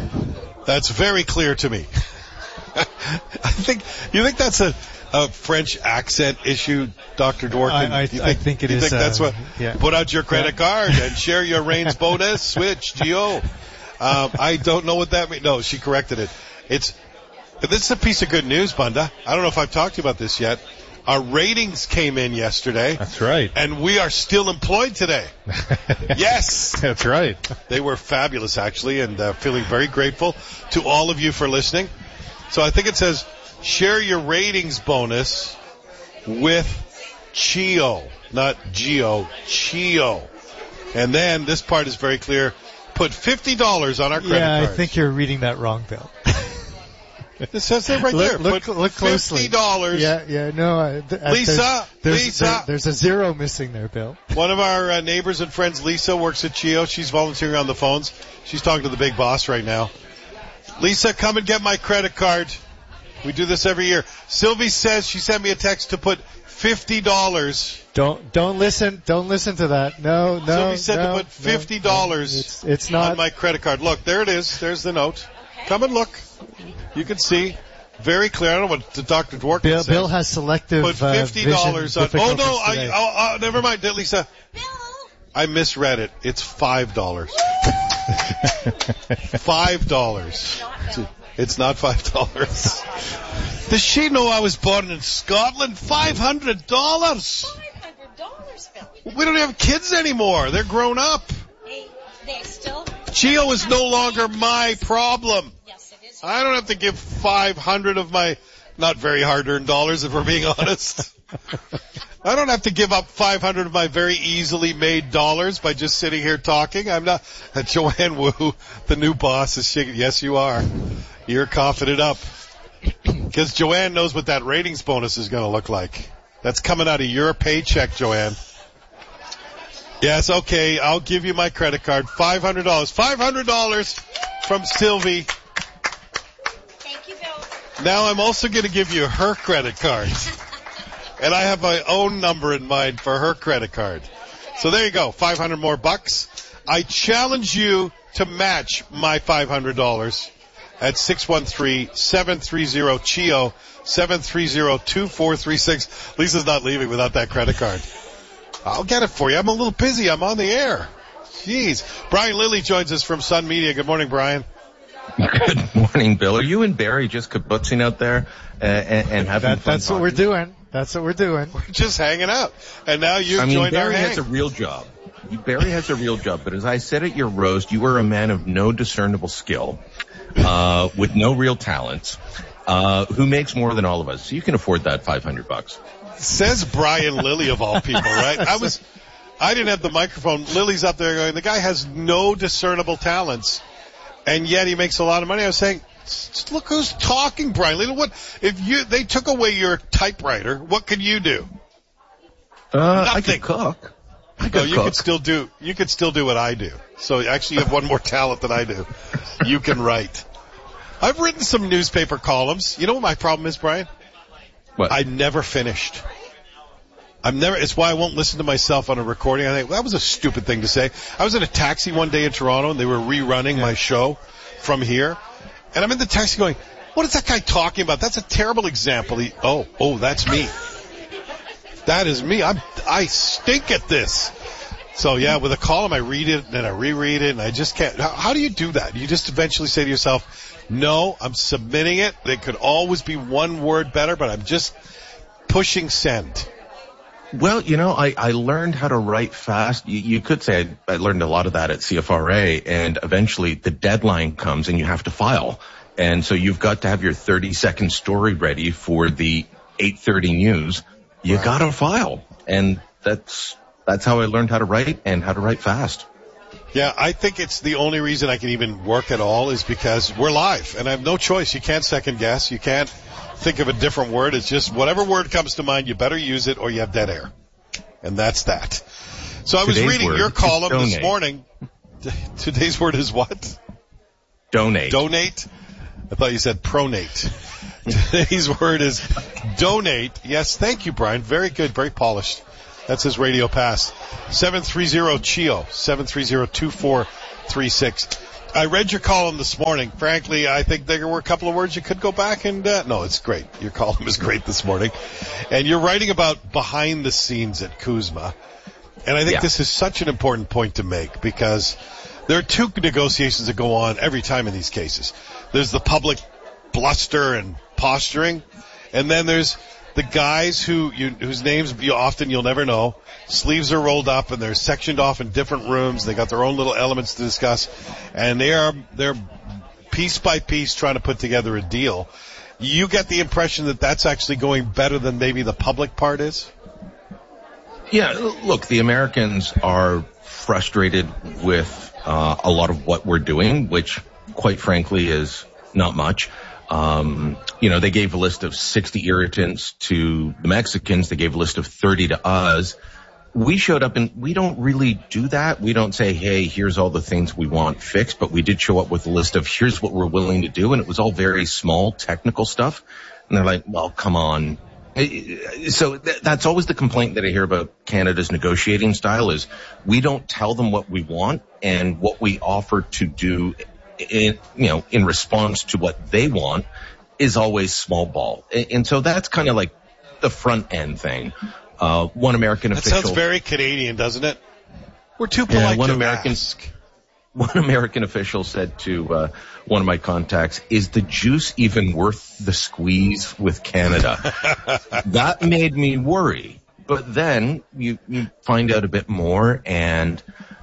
That's very clear to me. You think that's a French accent issue, Dr. Dworkin? I think it is. You think that's what? Yeah. Put out your credit card and share your Reigns bonus. Switch, Gio. I don't know what that means. No, she corrected it. This is a piece of good news, Bunda. I don't know if I've talked to you about this yet. Our ratings came in yesterday. That's right. And we are still employed today. Yes. That's right. They were fabulous, actually, and feeling very grateful to all of you for listening. So I think it says, share your ratings bonus with Chio, not Gio, Chio. And then this part is very clear. Put $50 on our credit cards. I think you're reading that wrong, Bill. It says it right there. Look closely. $50. Yeah, no. Lisa, there's a zero missing there, Bill. One of our neighbors and friends, Lisa, works at Chio. She's volunteering on the phones. She's talking to the big boss right now. Lisa, come and get my credit card. We do this every year. Sylvie says she sent me a text to put $50. Don't listen to that. No. Sylvie said to put $50 it's not on my credit card. Look, there it is. There's the note. Come and look. You can see. Very clear. I don't know what Dr. Dworkin said. Bill has selective put $50 on. Oh, no. Never mind, Lisa. Bill. I misread it. It's $5. $5. It's not $5. Does she know I was born in Scotland? $500. $500, Bill. We don't have kids anymore. They're grown up. They still. Chio is no longer my problem. Yes, it is. I don't have to give 500 of my not very hard-earned dollars, if we're being honest. I don't have to give up 500 of my very easily made dollars by just sitting here talking. I'm not. Joanne Wu, the new boss, is shaking. Yes, you are. You're coughing it up. Because Joanne knows what that ratings bonus is going to look like. That's coming out of your paycheck, Joanne. Yes, okay, I'll give you my credit card. $500. $500 from Sylvie. Thank you, Bill. Now I'm also going to give you her credit card. And I have my own number in mind for her credit card. So there you go, 500 more bucks. I challenge you to match my $500 at 613-730-CHIO, 730-2436. Lisa's not leaving without that credit card. I'll get it for you. I'm a little busy. I'm on the air. Jeez. Brian Lilly joins us from Sun Media. Good morning, Brian. Good morning, Bill. Are you and Barry just kibbutzing out there and having fun? That's what we're doing. That's what we're doing. We're just hanging out. And now you've joined Barry our hang. has a real job. Barry has a real job, but as I said at your roast, you are a man of no discernible skill, with no real talents, who makes more than all of us. So you can afford that $500. Says Brian Lilly of all people, right? I didn't have the microphone. Lily's up there going, the guy has no discernible talents, and yet he makes a lot of money. I was saying, look who's talking, Brian Lilly. What if they took away your typewriter? What could you do? I could cook. You could still do what I do. So actually, you have one more talent than I do. You can write. I've written some newspaper columns. You know what my problem is, Brian? What? I never finished. It's why I won't listen to myself on a recording. I think, that was a stupid thing to say. I was in a taxi one day in Toronto, and they were rerunning my show from here. And I'm in the taxi going, what is that guy talking about? That's a terrible example. That's me. That is me. I stink at this. So, yeah, with a column, I read it, and then I reread it, and I just can't. How do you do that? You just eventually say to yourself, no, I'm submitting it. It could always be one word better, but I'm just pushing send. Well, I learned how to write fast. You could say I learned a lot of that at CFRA, and eventually the deadline comes and you have to file. And so you've got to have your 30-second story ready for the 8:30 news. You got to file. And that's how I learned how to write and how to write fast. Yeah, I think it's the only reason I can even work at all is because we're live, and I have no choice. You can't second guess. You can't think of a different word. It's just whatever word comes to mind, you better use it or you have dead air. And that's that. So I was reading your column this morning. Today's word is what? Donate. Donate? I thought you said pronate. Today's word is donate. Yes, thank you, Brian. Very good, very polished. That's his radio pass. 730-CHIO, 730-2436. I read your column this morning. Frankly, I think there were a couple of words you could go back and, no, it's great. Your column is great this morning. And you're writing about behind the scenes at Kuzma. And I think this is such an important point to make because there are two negotiations that go on every time in these cases. There's the public bluster and posturing, and then there's the guys whose names you'll never know. Sleeves are rolled up and they're sectioned off in different rooms. They got their own little elements to discuss, and they're piece by piece trying to put together a deal. You get the impression that that's actually going better than maybe the public part is? Yeah, look, the Americans are frustrated with a lot of what we're doing, which, quite frankly, is not much. They gave a list of 60 irritants to the Mexicans. They gave a list of 30 to us. We showed up and we don't really do that. We don't say, hey, here's all the things we want fixed, but we did show up with a list of here's what we're willing to do. And it was all very small technical stuff. And they're like, well, come on. So that's always the complaint that I hear about Canada's negotiating style is we don't tell them what we want, and what we offer to do in response to what they want is always small ball. And so that's kind of like the front end thing. One American official. That sounds very Canadian, doesn't it? We're too polite to ask. One American official said to one of my contacts, is the juice even worth the squeeze with Canada? That made me worry. But then you find out a bit more, and,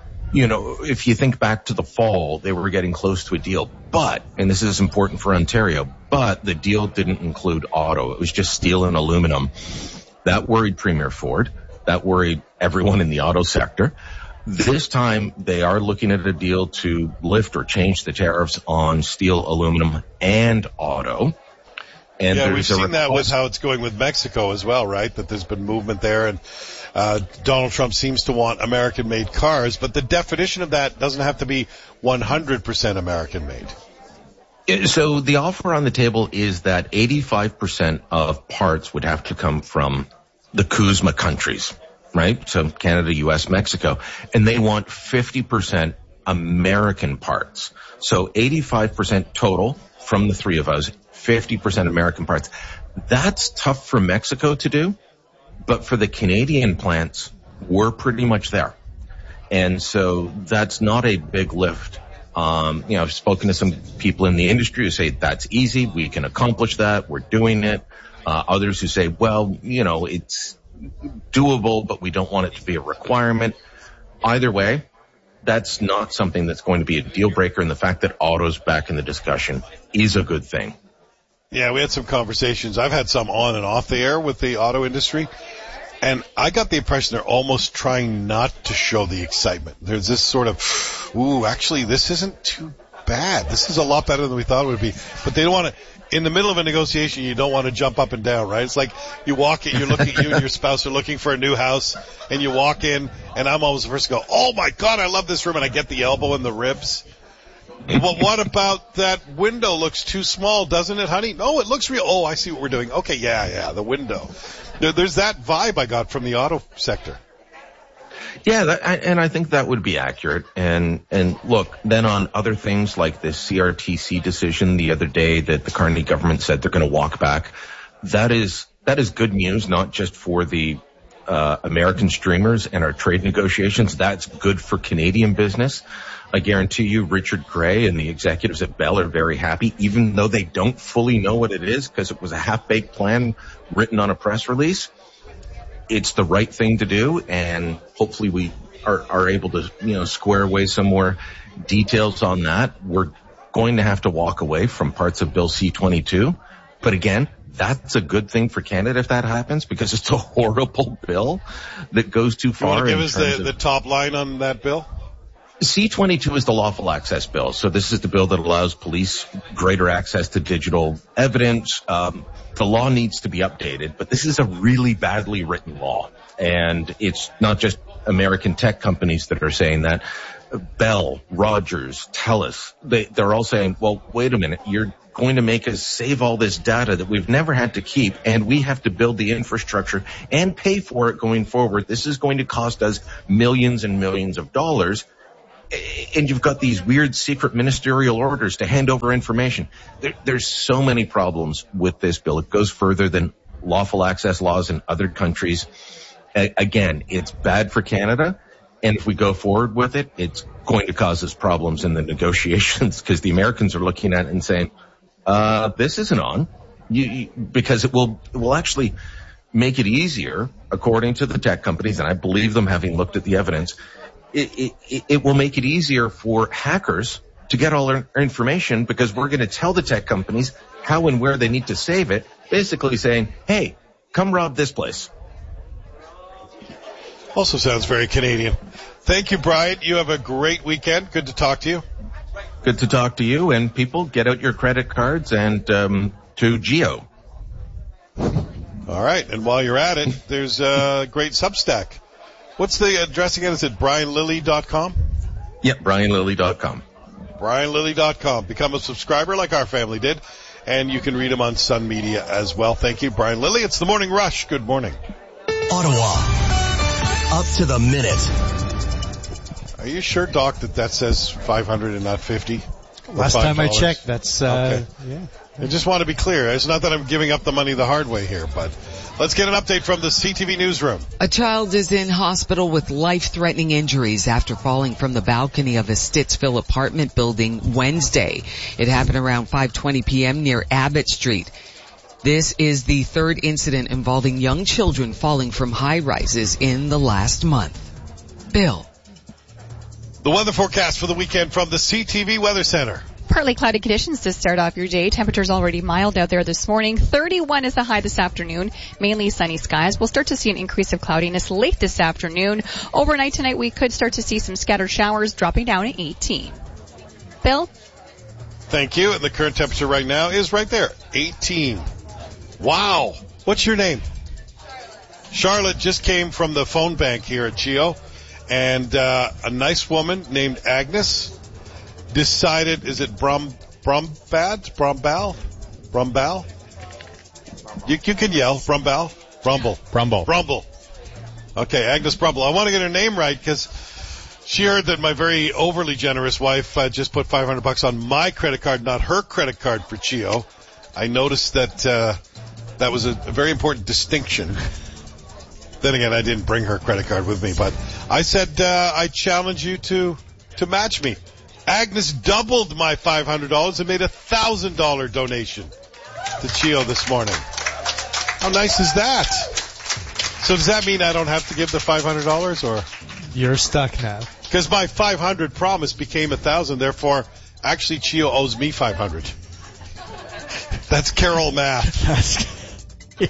if you think back to the fall, they were getting close to a deal. But, and this is important for Ontario, but the deal didn't include auto. It was just steel and aluminum. That worried Premier Ford. That worried everyone in the auto sector. This time, they are looking at a deal to lift or change the tariffs on steel, aluminum, and auto. And we've seen that with how it's going with Mexico as well, right? That there's been movement there, and Donald Trump seems to want American-made cars, but the definition of that doesn't have to be 100% American-made. So the offer on the table is that 85% of parts would have to come from the Kuzma countries. Right? So Canada, US, Mexico. And they want 50% American parts. So 85% total from the three of us, 50% American parts. That's tough for Mexico to do, but for the Canadian plants, we're pretty much there. And so that's not a big lift. I've spoken to some people in the industry who say that's easy. We can accomplish that. We're doing it. Others who say, well, it's doable, but we don't want it to be a requirement. Either way, that's not something that's going to be a deal breaker, and the fact that auto's back in the discussion is a good thing. Yeah, we had some conversations. I've had some on and off the air with the auto industry, and I got the impression they're almost trying not to show the excitement. There's this sort of, actually, this isn't too bad. This is a lot better than we thought it would be. But they don't want to. In the middle of a negotiation, you don't want to jump up and down, right? It's like you walk in, you and your spouse are looking for a new house, and you walk in, and I'm always the first to go, oh my God, I love this room, and I get the elbow and the ribs. Well, what about that window looks too small, doesn't it, honey? No, it looks real. Oh, I see what we're doing. Okay, yeah, the window. There's that vibe I got from the auto sector. Yeah, and I think that would be accurate. And look, then on other things like this CRTC decision the other day that the Carney government said they're going to walk back, that is good news, not just for the American streamers and our trade negotiations. That's good for Canadian business. I guarantee you Richard Gray and the executives at Bell are very happy, even though they don't fully know what it is because it was a half-baked plan written on a press release. It's the right thing to do, and hopefully we are able to, square away some more details on that. We're going to have to walk away from parts of Bill C-22. But again, that's a good thing for Canada if that happens, because it's a horrible bill that goes too far. You want to give us the top line on that bill? C-22 is the lawful access bill. So this is the bill that allows police greater access to digital evidence. The law needs to be updated, but this is a really badly written law. And it's not just American tech companies that are saying that. Bell, Rogers, TELUS, they're all saying, well, wait a minute, you're going to make us save all this data that we've never had to keep, and we have to build the infrastructure and pay for it going forward. This is going to cost us millions and millions of dollars. and you've got these weird secret ministerial orders to hand over information. There's so many problems with this bill. It goes further than lawful access laws in other countries. Again, it's bad for Canada. And if we go forward with it, it's going to cause us problems in the negotiations because the Americans are looking at it and saying, this isn't on. Because it will actually make it easier, according to the tech companies, and I believe them having looked at the evidence, it will make it easier for hackers to get all our information because we're going to tell the tech companies how and where they need to save it, basically saying, hey, come rob this place. Also sounds very Canadian. Thank you, Brian. You have a great weekend. Good to talk to you. Good to talk to you. And people, get out your credit cards and to Geo. All right. And while you're at it, there's a great Substack. What's the address again? Is it brianlilly.com? Yep, brianlilly.com. brianlilly.com. Become a subscriber like our family did. And you can read them on Sun Media as well. Thank you, Brian Lilly. It's the Morning Rush. Good morning. Ottawa. Up to the minute. Are you sure, Doc, that says 500 and not 50? Last time I checked, that's, okay. Yeah. I just want to be clear. It's not that I'm giving up the money the hard way here, but let's get an update from the CTV newsroom. A child is in hospital with life-threatening injuries after falling from the balcony of a Stittsville apartment building Wednesday. It happened around 5:20 p.m. near Abbott Street. This is the third incident involving young children falling from high-rises in the last month. Bill. The weather forecast for the weekend from the CTV Weather Center. Partly cloudy conditions to start off your day. Temperatures already mild out there this morning. 31 is the high this afternoon. Mainly sunny skies. We'll start to see an increase of cloudiness late this afternoon. Overnight tonight, we could start to see some scattered showers dropping down at 18. Bill? Thank you. And the current temperature right now is right there, 18. Wow. What's your name? Charlotte just came from the phone bank here at Geo, and a nice woman named Agnes decided, is it Brumbal? You can yell. Brumble. Okay, Agnes Brumble. I want to get her name right because she heard that my very overly generous wife just put $500 on my credit card, not her credit card for Geo. I noticed that that was a very important distinction. Then again, I didn't bring her credit card with me, but I said I challenge you to match me. Agnes doubled my $500 and made a $1,000 donation to Geo this morning. How nice is that? So does that mean I don't have to give the $500 or? You're stuck now. Because my 500 promise became 1,000, therefore actually Geo owes me 500. That's Carol math. That's, yeah.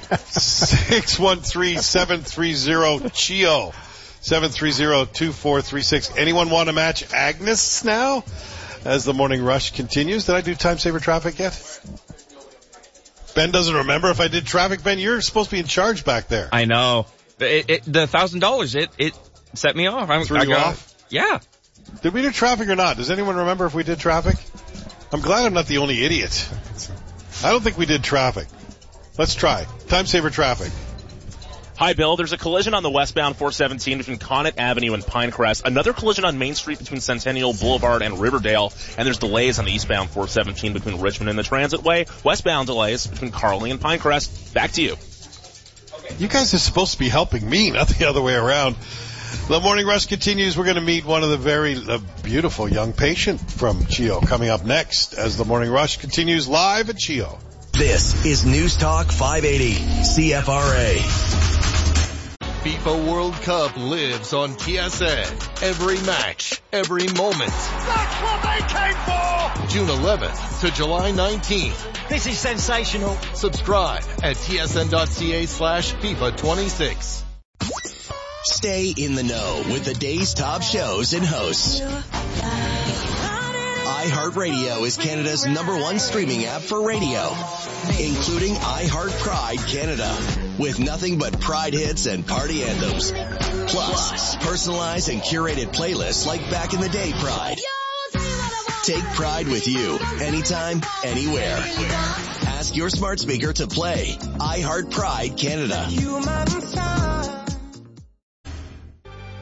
613-730-GEO. 730-2436. Anyone want to match Agnes now? As the morning rush continues. Did I do time saver traffic yet? Ben doesn't remember if I did traffic. Ben, you're supposed to be in charge back there. I know. The $1,000, it set me off. Threw you off? Yeah. Did we do traffic or not? Does anyone remember if we did traffic? I'm glad I'm not the only idiot. I don't think we did traffic. Let's try. Time saver traffic. Hi, Bill. There's a collision on the westbound 417 between Connet Avenue and Pinecrest. Another collision on Main Street between Centennial Boulevard and Riverdale. And there's delays on the eastbound 417 between Richmond and the Transitway. Westbound delays between Carly and Pinecrest. Back to you. You guys are supposed to be helping me, not the other way around. The Morning Rush continues. We're going to meet one of the very beautiful young patient from Geo coming up next as the Morning Rush continues live at Geo. This is News Talk 580 CFRA. FIFA World Cup lives on TSN. Every match, every moment. That's what they came for! June 11th to July 19th. This is sensational. Subscribe at tsn.ca/FIFA 26. Stay in the know with the day's top shows and hosts. iHeartRadio is Canada's #1 streaming app for radio, including iHeart Pride Canada, with nothing but Pride hits and party anthems. Plus, personalized and curated playlists like Back in the Day Pride. Take Pride with you, anytime, anywhere. Ask your smart speaker to play iHeart Pride Canada.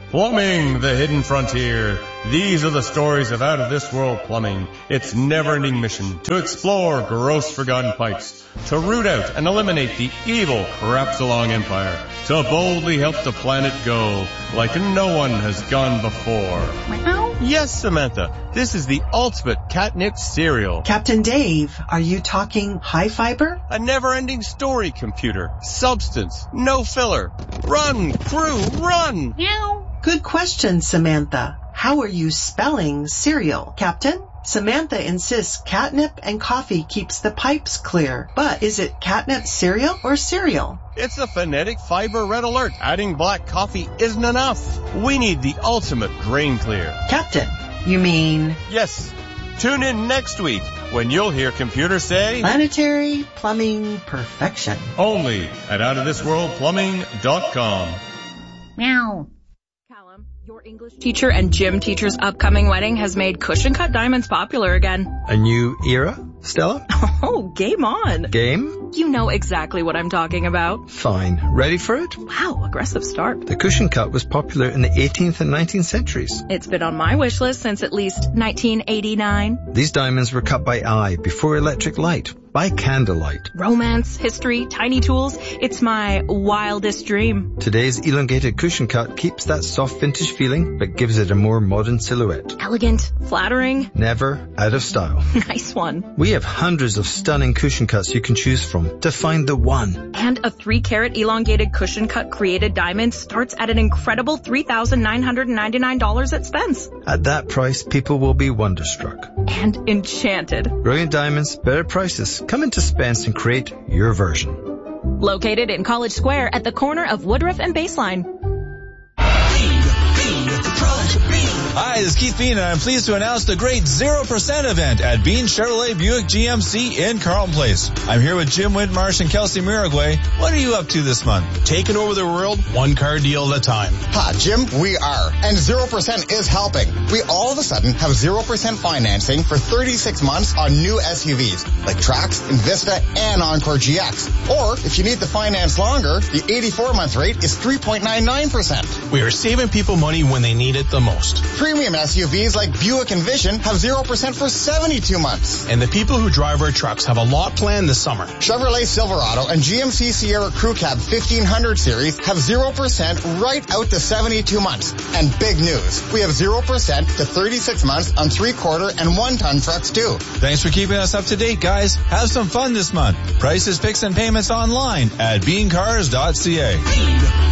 Plumbing, the hidden frontier. These are the stories of out-of-this-world plumbing. Its never-ending mission to explore gross forgotten pipes, to root out and eliminate the evil Crapsalong Empire, to boldly help the planet go like no one has gone before. Yes, Samantha, this is the ultimate catnip cereal. Captain Dave, are you talking high fiber? A never-ending story, computer. Substance, no filler. Run, crew, run! Meow. Good question, Samantha. How are you spelling cereal, Captain? Samantha insists catnip and coffee keeps the pipes clear. But is it catnip cereal or cereal? It's a phonetic fiber red alert. Adding black coffee isn't enough. We need the ultimate grain clear. Captain, you mean? Yes. Tune in next week when you'll hear computers say planetary plumbing perfection. Only at outofthisworldplumbing.com. Meow. Your English teacher and gym teacher's upcoming wedding has made cushion cut diamonds popular again. A new era, Stella? Oh, game on. Game? You know exactly what I'm talking about. Fine. Ready for it? Wow, aggressive start. The cushion cut was popular in the 18th and 19th centuries. It's been on my wish list since at least 1989. These diamonds were cut by eye before electric light. By candlelight. Romance, history, tiny tools. It's my wildest dream. Today's elongated cushion cut keeps that soft vintage feeling, but gives it a more modern silhouette. Elegant, flattering. Never out of style. Nice one. We have hundreds of stunning cushion cuts you can choose from to find the one. And a 3-carat elongated cushion cut created diamond starts at an incredible $3,999 at Spence. At that price, people will be wonderstruck. And enchanted. Brilliant diamonds, better prices. Come into Spence and create your version. Located in College Square at the corner of Woodruff and Baseline. Hi, this is Keith Bean, and I'm pleased to announce the great 0% event at Bean Chevrolet Buick GMC in Carlton Place. I'm here with Jim Whitmarsh and Kelsey Miragway. What are you up to this month? Taking over the world, one car deal at a time. Ha, Jim, we are. And 0% is helping. We all of a sudden have 0% financing for 36 months on new SUVs like Trax, Invista, and Encore GX. Or if you need the finance longer, the 84-month rate is 3.99%. We are saving people money when they need it the most. Premium SUVs like Buick and Vision have 0% for 72 months. And the people who drive our trucks have a lot planned this summer. Chevrolet Silverado and GMC Sierra Crew Cab 1500 series have 0% right out to 72 months. And big news, we have 0% to 36 months on 3/4 and 1-ton trucks too. Thanks for keeping us up to date, guys. Have some fun this month. Prices, picks, and payments online at beancars.ca.